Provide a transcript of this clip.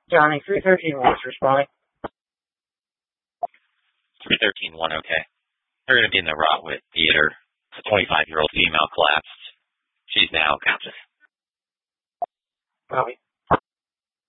Johnny, 313 West responding. 313-1, okay. They're going to be in the Rotwit Theater. It's a 25-year-old female collapsed. She's now conscious. Copy.